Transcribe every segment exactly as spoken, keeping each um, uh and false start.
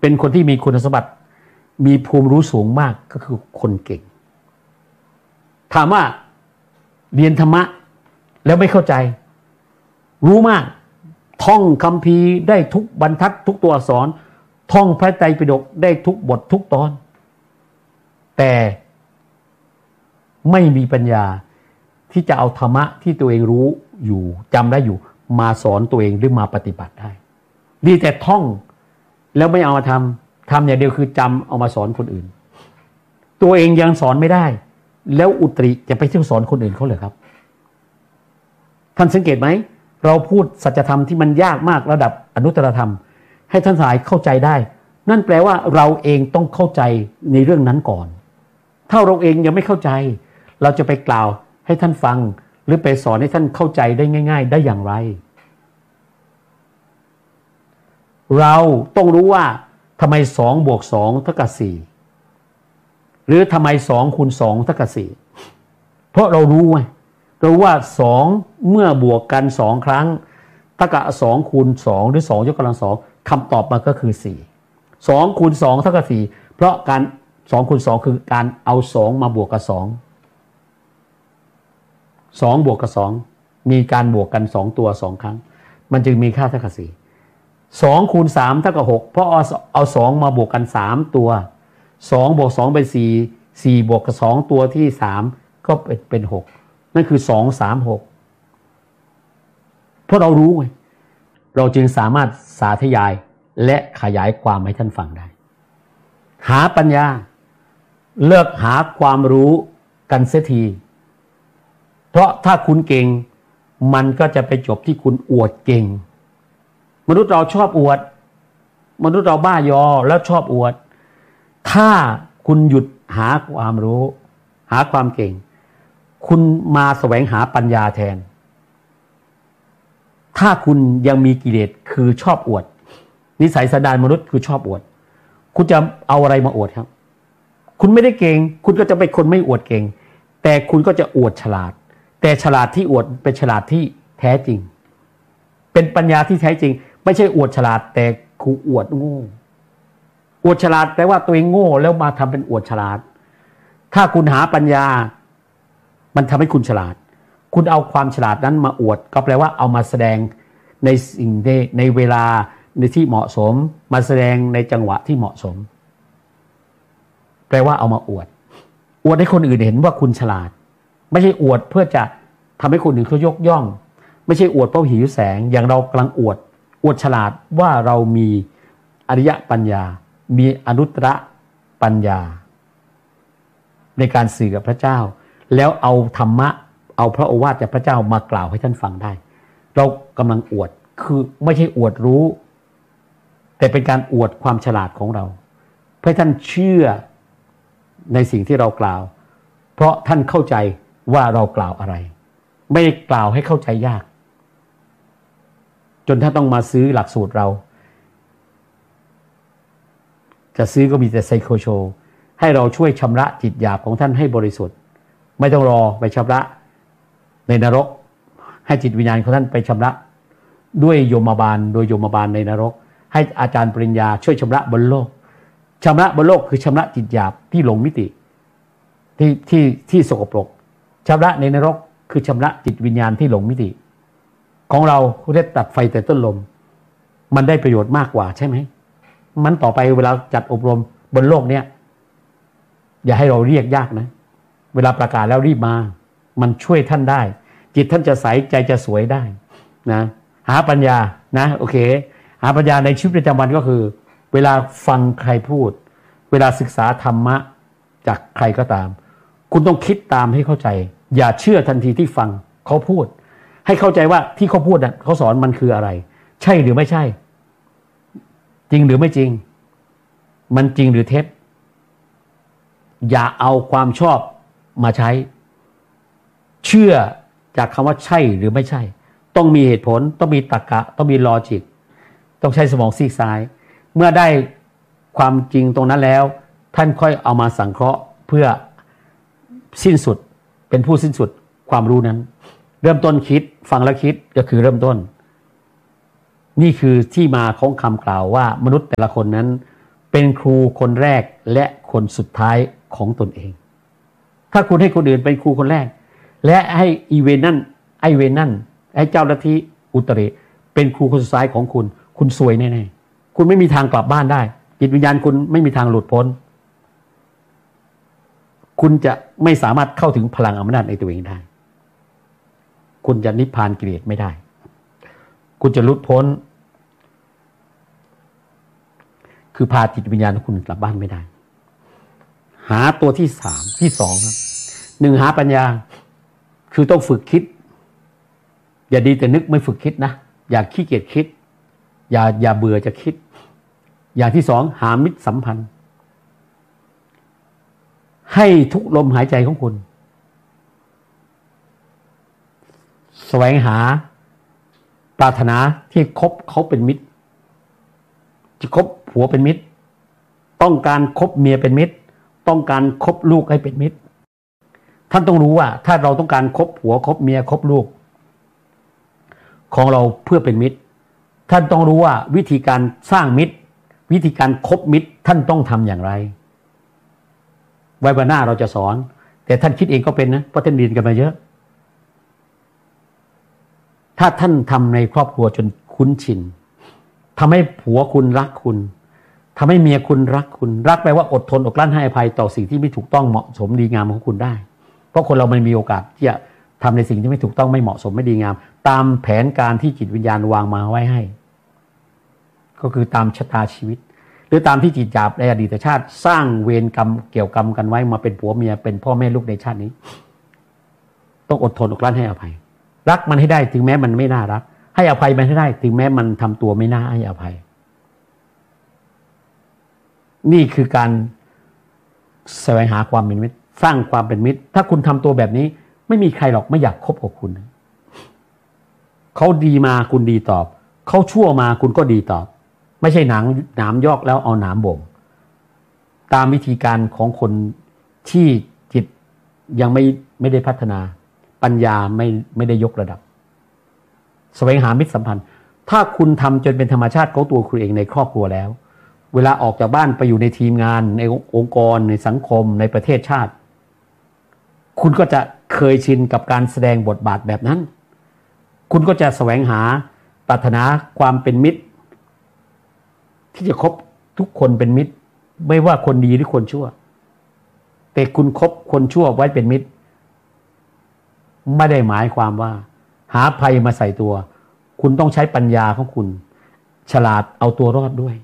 เป็นคนที่มีคุณสมบัติมีภูมิรู้สูงมากก็คือคนเก่งถามว่าเรียนธรรมะแล้วไม่เข้าใจรู้มากท่องคัมภีร์ได้ทุกบรรทัดทุกตัวอักษรท่องพระไตรปิฎกได้ทุกบททุกตอนแต่ไม่มีปัญญาที่จะเอาธรรมะที่ตัวเองรู้อยู่จำได้อยู่มาสอนตัวเองหรือมาปฏิบัติได้ดีแต่ท่องแล้วไม่เอามาทำทำอย่างเดียวคือจำเอามาสอนคนอื่นตัวเองยังสอนไม่ได้แล้วอุตริจะไปเที่ยวสอนคนอื่นเขาเหรอครับท่านสังเกตไหมเราพูดสัจธรรมที่มันยากมากระดับอนุตตรธรรมให้ท่านสายเข้าใจได้นั่นแปลว่าเราเองต้องเข้าใจในเรื่องนั้นก่อนถ้าเราเองยังไม่เข้าใจเราจะไปกล่าวให้ท่านฟังหรือไปสอนให้ท่านเข้าใจได้ง่ายๆได้อย่างไรเราต้องรู้ว่าทำไมสองบวกสองเท่ากับสี่หรือทำไมสองคูณสองเท่ากับสี่เพราะเรารู้ไงเรารู้ว่าสองเมื่อบวกกันสองครั้งเท่ากับสองคูณสองหรือสองยกกำลังสองคำตอบมาก็คือสี่สองคูณสองเท่ากับสี่เพราะการสองคูณสองคือการเอาสองมาบวกกับสองสองบวกกับสองมีการบวกกันสองตัวสองครั้งมันจึงมีค่าเท่ากับสี่สองคูณสามเท่ากับหกเพราะเอาเอาสองมาบวกกันสามตัวสองบวกสองเป็นสี่ สี่บวกกับสองตัวที่สามก็เป็นเป็นหกนั่นคือสอง สาม หกเพราะเรารู้ไงเราจึงสามารถสาธยายและขยายความให้ท่านฟังได้หาปัญญาเลิกหาความรู้กันเสียทีเพราะถ้าคุณเก่งมันก็จะไปจบที่คุณอวดเก่งมนุษย์เราชอบอวดมนุษย์เราบ้ายอแล้วชอบอวดถ้าคุณหยุดหาความรู้หาความเก่งคุณมาแสวงหาปัญญาแทนถ้าคุณยังมีกิเลสคือชอบอวดนิสัยสันดานมนุษย์คือชอบอวดคุณจะเอาอะไรมาอวดครับคุณไม่ได้เก่งคุณก็จะเป็นคนไม่อวดเก่งแต่คุณก็จะอวดฉลาดแต่ฉลาดที่อวดเป็นฉลาดที่แท้จริงเป็นปัญญาที่แท้จริงไม่ใช่อวดฉลาดแต่คูอวดโง่อวดฉลาดแปลว่าตัวเองโง่แล้วมาทำเป็นอวดฉลาดถ้าคุณหาปัญญามันทำให้คุณฉลาดคุณเอาความฉลาดนั้นมาอวดก็แปลว่าเอามาแสดงในสิ่งในในเวลาในที่เหมาะสมมาแสดงในจังหวะที่เหมาะสมแปลว่าเอามาอวดอวดให้คนอื่นเห็นว่าคุณฉลาดไม่ใช่อวดเพื่อจะทำให้คนอื่นเขายกย่องไม่ใช่อวดเพราะหิวแสงอย่างเรากำลังอวดอวดฉลาดว่าเรามีอริยปัญญามีอนุตตรปัญญาในการสื่อกับพระเจ้าแล้วเอาธรรมะเอาพระโอวาทจากพระเจ้ามากล่าวให้ท่านฟังได้เรากำลังอวดคือไม่ใช่อวดรู้แต่เป็นการอวดความฉลาดของเราเพื่อท่านเชื่อในสิ่งที่เรากล่าวเพราะท่านเข้าใจว่าเรากล่าวอะไรไม่ได้กล่าวให้เข้าใจยากจนท่านต้องมาซื้อหลักสูตรเราจะซื้อก็มีแต่ไซโคโชให้เราช่วยชำระจิตหยาบของท่านให้บริสุทธิ์ไม่ต้องรอไปชำระในนรกให้จิตวิญญาณของท่านไปชำระด้วยโยมบาลโดยโยมบาลในนรกให้อาจารย์ปริญญาช่วยชำระบนโลกชำระบนโลกคือชำระจิตหยาบที่หลงมิติที่ที่ที่สกปรกชำระในนรกคือชำระจิตวิญญาณที่หลงมิติของเราเรียกตัดไฟแต่ต้นลมมันได้ประโยชน์มากกว่าใช่ไหมมันต่อไปเวลาจัดอบรมบนโลกเนี้ยอย่าให้เราเรียกยากนะเวลาประกาศแล้วรีบมามันช่วยท่านได้จิตท่านจะใสใจจะสวยได้นะหาปัญญานะโอเคหาปัญญาในชีวิตประจำวันก็คือเวลาฟังใครพูดเวลาศึกษาธรรมะจากใครก็ตามคุณต้องคิดตามให้เข้าใจอย่าเชื่อทันทีที่ฟังเขาพูดให้เข้าใจว่าที่เขาพูดน่ะเขาสอนมันคืออะไรใช่หรือไม่ใช่จริงหรือไม่จริงมันจริงหรือเท็จอย่าเอาความชอบมาใช้เชื่อจากคำว่าใช่หรือไม่ใช่ต้องมีเหตุผลต้องมีตรรกะต้องมีลอจิกต้องใช้สมองซีกซ้ายเมื่อได้ความจริงตรงนั้นแล้วท่านค่อยเอามาสังเคราะห์เพื่อสิ้นสุดเป็นผู้สิ้นสุดความรู้นั้นเริ่มต้นคิดฟังแล้วคิดก็คือเริ่มต้นนี่คือที่มาของคำกล่าวว่ามนุษย์แต่ละคนนั้นเป็นครูคนแรกและคนสุดท้ายของตนเองถ้าคุณให้คนอื่นเป็นครูคนแรกและให้อีเวนนั่นไอเวนนั่นไอ้เจ้าลัทธิอุตริเป็นครูคนสุดท้ายของคุณคุณซวยแน่ๆคุณไม่มีทางกลับบ้านได้จิตวิญญาณคุณไม่มีทางหลุดพ้นคุณจะไม่สามารถเข้าถึงพลังอำนาจในตัวเองได้คุณจะนิพพานกิเลสไม่ได้คุณจะหลุดพ้นคือพาจิตวิญญาณของคุณกลับบ้านไม่ได้หาตัวที่สามที่สองครับหนึ่งหาปัญญาคือต้องฝึกคิดอย่าดีแต่นึกไม่ฝึกคิดนะอย่าขี้เกียจคิดอย่าอย่าเบื่อจะคิดอย่างที่สองหามิตรสัมพันธ์ให้ทุกลมหายใจของคุณแสวงหาปรารถนาที่คบเขาเป็นมิตรจะคบผัวเป็นมิตรต้องการคบเมียเป็นมิตรต้องการคบลูกให้เป็นมิตรท่านต้องรู้ว่าถ้าเราต้องการคบผัวคบเมียคบลูกของเราเพื่อเป็นมิตรท่านต้องรู้ว่าวิธีการสร้างมิตรวิธีการคบมิตรท่านต้องทำอย่างไรไว้วันหน้าเราจะสอนแต่ท่านคิดเองก็เป็นนะเพราะท่านเรียนกันมาเยอะถ้าท่านทำในครอบครัวจนคุ้นชินทำให้ผัวคุณรักคุณทำให้เมียคุณรักคุณรักแปลว่าอดทนอดกลั้นให้อภัยต่อสิ่งที่ไม่ถูกต้องเหมาะสมดีงามของคุณได้เพราะคนเรามันมีโอกาสที่จะทำในสิ่งที่ไม่ถูกต้องไม่เหมาะสมไม่ดีงามตามแผนการที่จิตวิญญาณวางมาไว้ให้ก็คือตามชะตาชีวิตหรือตามที่จิตหยาบในอดีตชาติสร้างเวรกรรมเกี่ยวกรรมกันไว้มาเป็นผัวเมียเป็นพ่อแม่ลูกในชาตินี้ต้องอดทนอดกลั้นให้อภัยรักมันให้ได้ถึงแม้มันไม่น่ารักให้อภัยมันให้ได้ถึงแม้มันทำตัวไม่น่าให้อภัยนี่คือการแสวงหาความเป็นมิตรสร้างความเป็นมิตรถ้าคุณทำตัวแบบนี้ไม่มีใครหรอกไม่อยากคบกับคุณเขาดีมาคุณดีตอบเขาชั่วมาคุณก็ดีตอบไม่ใช่หนังหนามยอกแล้วเอาหนามบ่งตามวิธีการของคนที่จิตยังไม่ไม่ได้พัฒนาปัญญาไม่ไม่ได้ยกระดับแสวงหามิตรสัมพันธ์ถ้าคุณทำจนเป็นธรรมชาติของตัวคุณเองในครอบครัวแล้วเวลาออกจากบ้านไปอยู่ในทีมงานในองค์กรในสังคมในประเทศชาติคุณก็จะเคยชินกับการแสดงบทบาทแบบนั้นคุณก็จะแสวงหาปรารถนาความเป็นมิตรที่จะคบทุกคนเป็นมิตรไม่ว่าคนดีหรือคนชั่วแต่คุณคบคนชั่วไว้เป็นมิตรไม่ได้หมายความว่าหาภัยมาใส่ตัวคุณต้องใช้ปัญญาของคุณฉลาดเอาตัวรอดด้วย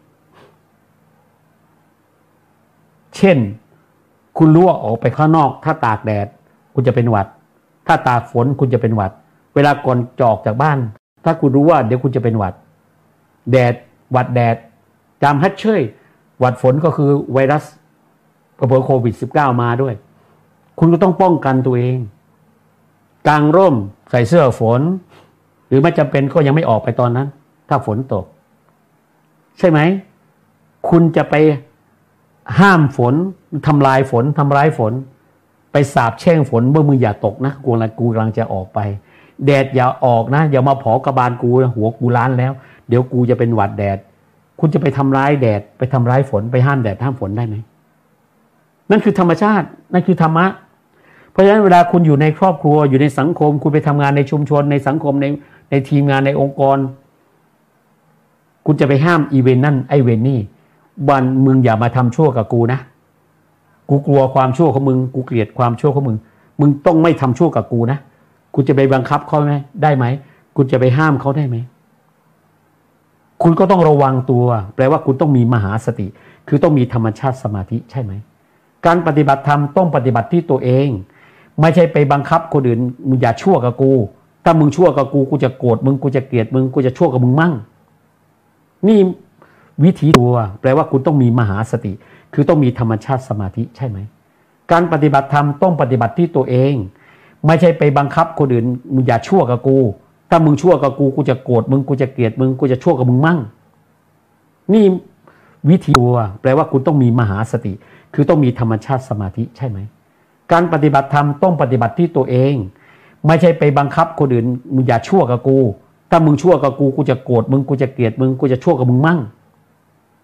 เช่นคุณรู้ว่าออกไปข้างนอกถ้าตากแดดคุณจะเป็นหวัดถ้าตากฝนคุณจะเป็นหวัดเวลาก่อนจะออกจากบ้านถ้าคุณรู้ว่าเดี๋ยวคุณจะเป็นหวัดแดดหวัดแดดจามฮัดเชยหวัดฝนก็คือไวรัสเผยโควิด สิบเก้า มาด้วยคุณก็ต้องป้องกันตัวเองกางร่มใส่เสื้อฝนหรือไม่จำเป็นก็ยังไม่ออกไปตอนนั้นถ้าฝนตกใช่ไหมคุณจะไปห้ามฝนทำลายฝนทำร้ายฝนไปสาบแช่งฝนว่ามึงอย่าตกนะกูกำลังกูกำลังจะออกไปแดดอย่าออกนะอย่ามาเผากระบาลกูหัวกูล้านแล้วเดี๋ยวกูจะเป็นหวัดแดดคุณจะไปทำร้ายแดดไปทำร้ายฝนไปห้ามแดดห้ามฝนได้ไหมนั่นคือธรรมชาตินั่นคือธรรมะเพราะฉะนั้นเวลาคุณอยู่ในครอบครัวอยู่ในสังคมคุณไปทำงานในชุมชนในสังคมในในทีมงานในองค์กรคุณจะไปห้ามอีเวนต์นั่นไอเวนต์นี่วันมึงอย่ามาทำชั่วกับกูนะกูกลัวความชั่วของมึงกูเกลียดความชั่วของมึงมึงต้องไม่ทำชั่วกับกูนะคุณจะไปบังคับเขาไหมได้ไหมคุณจะไปห้ามเขาได้ไหมคุณก็ต้องระวังตัวแปลว่าคุณต้องมีมหาสติคือต้องมีธรรมชาติสมาธิใช่ไหมการปฏิบัติธรรมต้องปฏิบัติที่ตัวเองไม่ใช่ไปบังคับคนอื่นมึงอย่าชั่วกับกูถ้ามึงชั่วกับกูกูจะโกรธมึงกูจะเกลียดมึงกูจะชั่วกับมึงมั่งนี่วิธีตัวแปลว่าคุณต้องมีมหาสติคือต้องมีธรรมชาติสมาธิใช่ไหมการปฏิบัติธรรมต้องปฏิบัติที่ตัวเองไม่ใช่ไปบังคับคนอื่นมึงอย่าชั่วกับกูถ้ามึงชั่วกับกูกูจะโกรธมึงกูจะเกลียดมึงกูจะชั่วกับมึงมั่งนี่วิธีตัวแปลว่าคุณต้องมีมหาสติคือต้องมีธรรมชาติสมาธิใช่ไหมการปฏิบัติธรรมต้องปฏิบัติที่ตัวเองไม่ใช่ไปบังคับคนอื่นมึงอย่าชั่วกับกูถ้ามึงชั่วกับกูกูจะโกรธมึงกูจะเกลียดมึงกูจะชั่วกับมึงมั่ง